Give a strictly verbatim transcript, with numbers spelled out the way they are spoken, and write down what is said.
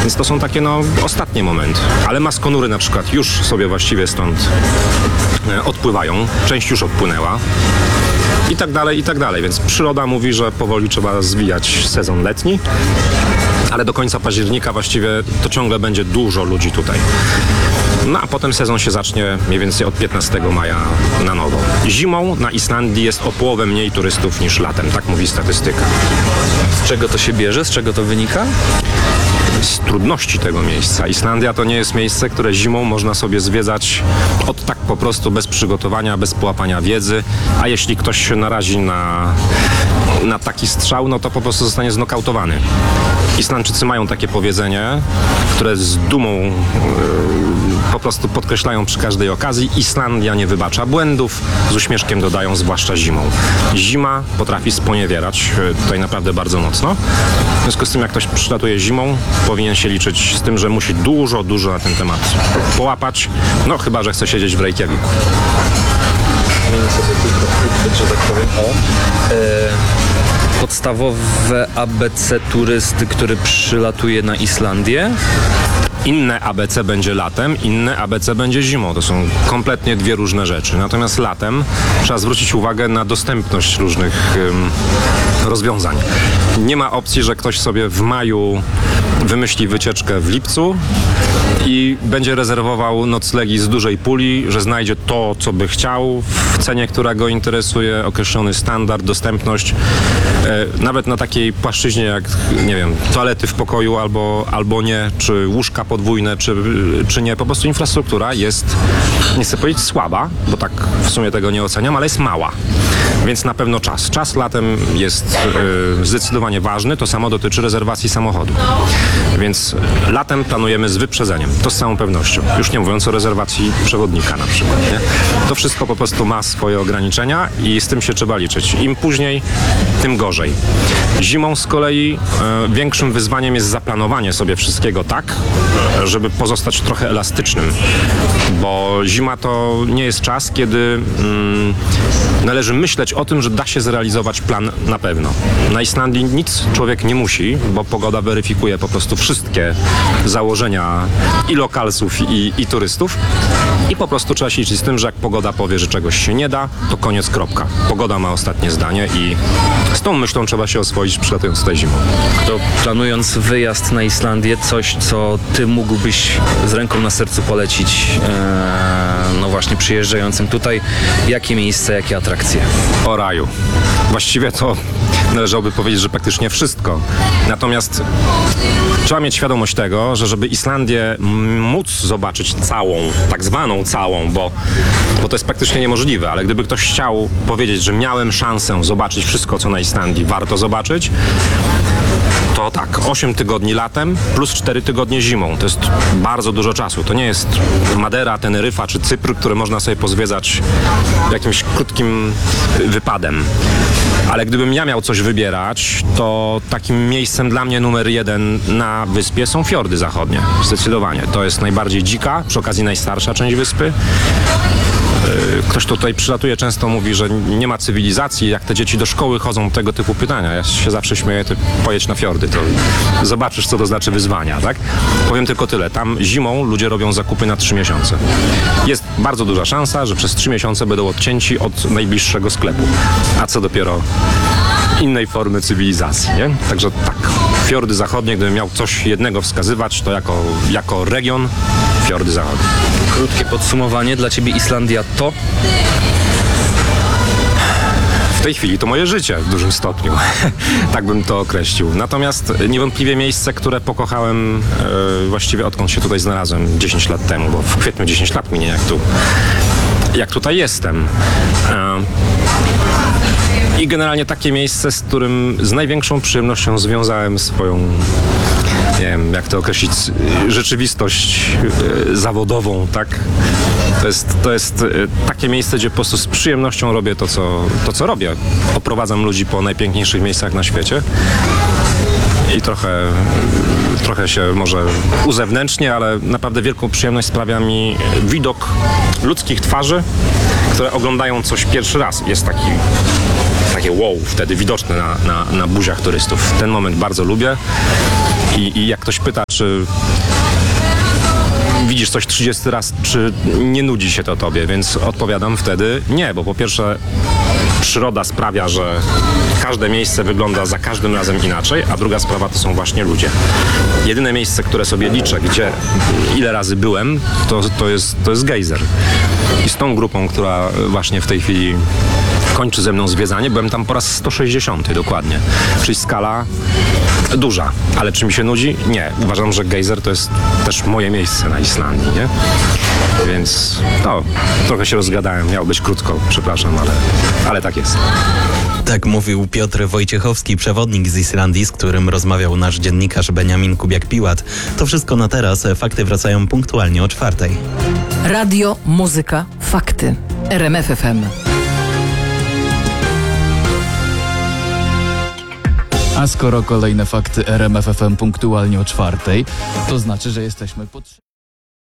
Więc to są takie no ostatnie momenty. Ale Maskonury na przykład już sobie właściwie stąd e, odpływają. Część już odpłynęła. I tak dalej, i tak dalej. Więc przyroda mówi, że powoli trzeba zwijać sezon letni. Ale do końca października właściwie to ciągle będzie dużo ludzi tutaj. No a potem sezon się zacznie mniej więcej od piętnastego maja na nowo. Zimą na Islandii jest o połowę mniej turystów niż latem, tak mówi statystyka. Z czego to się bierze? Z czego to wynika? Z trudności tego miejsca. Islandia to nie jest miejsce, które zimą można sobie zwiedzać od tak po prostu bez przygotowania, bez połapania wiedzy, a jeśli ktoś się narazi na, na taki strzał, no to po prostu zostanie znokautowany. Islandczycy mają takie powiedzenie, które z dumą yy, po prostu podkreślają przy każdej okazji: Islandia nie wybacza błędów, z uśmieszkiem dodają, zwłaszcza zimą. Zima potrafi sponiewierać yy, tutaj naprawdę bardzo mocno. W związku z tym, jak ktoś przylatuje zimą, powinien się liczyć z tym, że musi dużo, dużo na ten temat połapać, no chyba że chce siedzieć w Reykjaviku. Zmienię sobie tylko chwyt, że tak powiem. O. E, podstawowe A B C turysty, który przylatuje na Islandię. Inne A B C będzie latem, inne A B C będzie zimą. To są kompletnie dwie różne rzeczy. Natomiast latem trzeba zwrócić uwagę na dostępność różnych ym, rozwiązań. Nie ma opcji, że ktoś sobie w maju wymyśli wycieczkę w lipcu i będzie rezerwował noclegi z dużej puli, że znajdzie to, co by chciał, w cenie, która go interesuje, określony standard, dostępność. E, nawet na takiej płaszczyźnie jak, nie wiem, toalety w pokoju albo, albo nie, czy łóżka podwójne, czy, czy nie. Po prostu infrastruktura jest, nie chcę powiedzieć słaba, bo tak w sumie tego nie oceniam, ale jest mała. Więc na pewno czas. Czas latem jest e, zdecydowanie ważny. To samo dotyczy rezerwacji samochodu. Więc latem planujemy z wyprzedzeniem. To z całą pewnością. Już nie mówiąc o rezerwacji przewodnika na przykład. Nie? To wszystko po prostu ma swoje ograniczenia i z tym się trzeba liczyć. Im później, tym gorzej. Zimą z kolei e, większym wyzwaniem jest zaplanowanie sobie wszystkiego tak, żeby pozostać trochę elastycznym. Bo zima to nie jest czas, kiedy mm, należy myśleć o tym, że da się zrealizować plan na pewno. Na Islandii nic człowiek nie musi, bo pogoda weryfikuje po prostu wszystkie założenia i lokalsów, i, i turystów. I po prostu trzeba się liczyć z tym, że jak pogoda powie, że czegoś się nie da, to koniec, kropka. Pogoda ma ostatnie zdanie i z tą myślą trzeba się oswoić, przylatując tutaj zimą. To planując wyjazd na Islandię, coś, co ty mógłbyś z ręką na sercu polecić, ee, no właśnie przyjeżdżającym tutaj, jakie miejsce, jakie atrakcje? O raju. Właściwie to należałoby powiedzieć, że praktycznie wszystko. Natomiast trzeba mieć świadomość tego, że żeby Islandię móc zobaczyć całą, tak zwaną całą, bo, bo to jest praktycznie niemożliwe, ale gdyby ktoś chciał powiedzieć, że miałem szansę zobaczyć wszystko, co na Islandii warto zobaczyć, to tak, osiem tygodni latem plus cztery tygodnie zimą. To jest bardzo dużo czasu. To nie jest Madera, Teneryfa czy Cypr, które można sobie pozwiedzać jakimś krótkim wypadem. Ale gdybym ja miał coś wybierać, to takim miejscem dla mnie numer jeden na wyspie są fiordy zachodnie. Zdecydowanie. To jest najbardziej dzika, przy okazji najstarsza część wyspy. Ktoś tutaj przylatuje, często mówi, że nie ma cywilizacji. Jak te dzieci do szkoły chodzą, tego typu pytania. Ja się zawsze śmieję, ty pojedź na fiordy, to zobaczysz, co to znaczy wyzwania, tak? Powiem tylko tyle. Tam zimą ludzie robią zakupy na trzy miesiące. Jest bardzo duża szansa, że przez trzy miesiące będą odcięci od najbliższego sklepu. A co dopiero innej formy cywilizacji, nie? Także tak, fiordy zachodnie, gdybym miał coś jednego wskazywać, to jako, jako region fiordy zachodnie. Krótkie podsumowanie. Dla ciebie Islandia to? W tej chwili to moje życie w dużym stopniu. Tak bym to określił. Natomiast niewątpliwie miejsce, które pokochałem e, właściwie odkąd się tutaj znalazłem dziesięć lat temu, bo w kwietniu dziesięć lat minie, jak tu, jak tutaj jestem. E, I generalnie takie miejsce, z którym z największą przyjemnością związałem swoją, nie wiem, jak to określić, rzeczywistość e, zawodową, tak? To jest, to jest e, takie miejsce, gdzie po prostu z przyjemnością robię to, co, to, co robię. Oprowadzam ludzi po najpiękniejszych miejscach na świecie i trochę, trochę się może uzewnętrznię, ale naprawdę wielką przyjemność sprawia mi widok ludzkich twarzy, które oglądają coś pierwszy raz. Jest taki takie wow, wtedy widoczne na, na, na buziach turystów. Ten moment bardzo lubię I, i jak ktoś pyta, czy widzisz coś trzydziesty raz, czy nie nudzi się to tobie, więc odpowiadam wtedy nie, bo po pierwsze przyroda sprawia, że każde miejsce wygląda za każdym razem inaczej, a druga sprawa to są właśnie ludzie. Jedyne miejsce, które sobie liczę, gdzie ile razy byłem, to, to, jest, to jest gejzer. I z tą grupą, która właśnie w tej chwili kończy ze mną zwiedzanie, byłem tam po raz sto sześćdziesiąty dokładnie. Czyli skala duża. Ale czy mi się nudzi? Nie. Uważam, że gejzer to jest też moje miejsce na Islandii, nie? Więc no, trochę się rozgadałem. Miało być krótko, przepraszam, ale, ale tak jest. Tak mówił Piotr Wojciechowski, przewodnik z Islandii, z którym rozmawiał nasz dziennikarz Beniamin Kubiak-Piłat. To wszystko na teraz. Fakty wracają punktualnie o czwartej. Radio, muzyka, fakty. R M F F M. A skoro kolejne fakty R M F F M punktualnie o czwartej, to znaczy, że jesteśmy pod...